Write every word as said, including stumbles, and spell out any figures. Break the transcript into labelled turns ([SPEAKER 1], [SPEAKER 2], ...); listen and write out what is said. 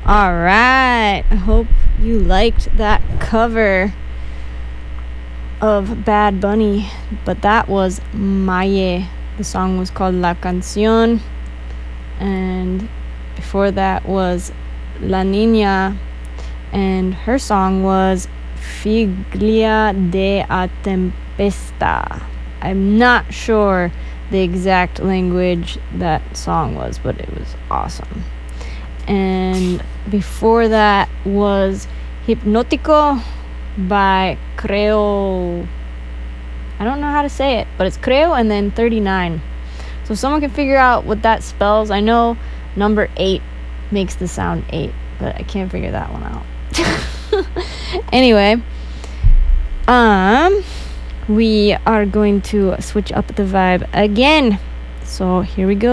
[SPEAKER 1] All right. I hope you liked that cover of Bad Bunny, but that was Maye. The song was called La Canción, and before that was La Niña, and her song was Figlia de a Tempesta. I'm not sure the exact language that song was, but it was awesome. And before that was Hipnotico by Creo. I don't know how to say it, but it's Creo and then thirty-nine. So if someone can figure out what that spells, I know number eight makes the sound eight, but I can't figure that one out. Anyway, um, we are going to switch up the vibe again. So here we go.